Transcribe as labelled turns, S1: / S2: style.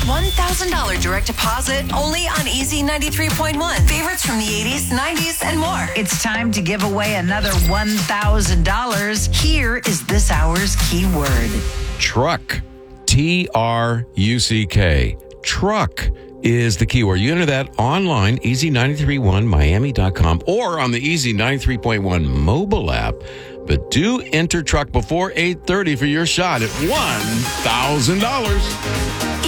S1: $1,000 direct deposit only on Easy 93.1. Favorites from the 80s, 90s, and more.
S2: It's time to give away another $1,000. Here is this hour's keyword.
S3: Truck. Truck. Truck is the keyword. You enter that online, easy931miami.com, or on the Easy 93.1 mobile app. But do enter truck before 8:30 for your shot at $1,000.